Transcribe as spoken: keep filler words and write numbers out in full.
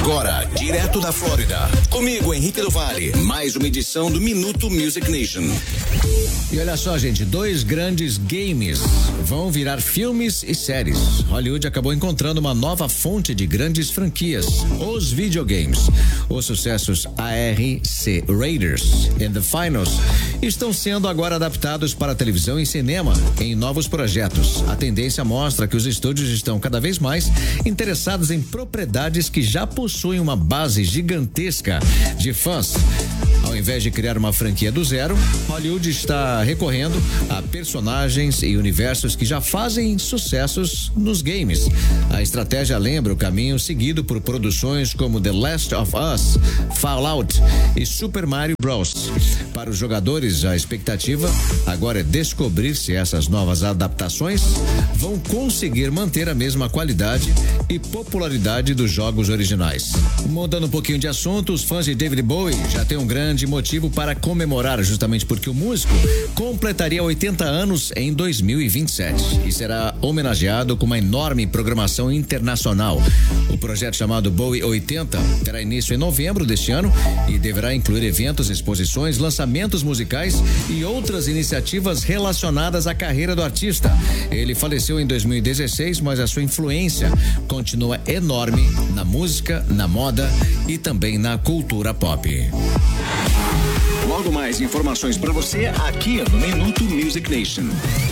Agora, direto da Flórida, comigo, Henrique do Vale, mais uma edição do Minuto Music Nation. E olha só, gente, dois grandes games vão virar filmes e séries. Hollywood acabou encontrando uma nova fonte de grandes franquias, os videogames. Os sucessos A R C Raiders and the Finals estão sendo agora adaptados para televisão e cinema em novos projetos. A tendência mostra que os estúdios estão cada vez mais interessados em propriedades que já possuem uma base gigantesca de fãs. Ao invés de criar uma franquia do zero, Hollywood está recorrendo a personagens e universos que já fazem sucessos nos games. A estratégia lembra o caminho seguido por produções como The Last of Us, Fallout e Super Mario Bros. Para os jogadores, a expectativa agora é descobrir se essas novas adaptações vão conseguir manter a mesma qualidade e popularidade dos jogos originais. Mudando um pouquinho de assunto, os fãs de David Bowie já têm um grande motivo para comemorar, justamente porque o músico completaria oitenta anos em dois mil e vinte e sete e será homenageado com uma enorme programação internacional. O projeto chamado Bowie oitenta terá início em novembro deste ano e deverá incluir eventos, exposições, lançamentos musicais e outras iniciativas relacionadas à carreira do artista. Ele faleceu em dois mil e dezesseis, mas a sua influência continua enorme na música, na moda e também na cultura pop. Logo mais informações para você aqui no Minuto Music Nation.